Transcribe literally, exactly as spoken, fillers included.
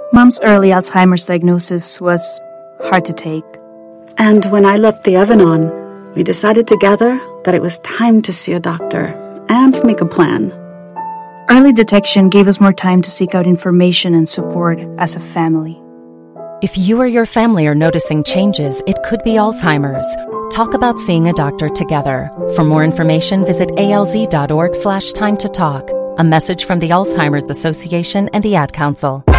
Mom's early Alzheimer's diagnosis was hard to take. And when I left the Evanon, we decided together that it was time to see a doctor and make a plan. Early detection gave us more time to seek out information and support as a family. If you or your family are noticing changes, it could be Alzheimer's. Talk about seeing a doctor together. For more information, visit alz.org slash time to talk. A message from the Alzheimer's Association and the Ad Council.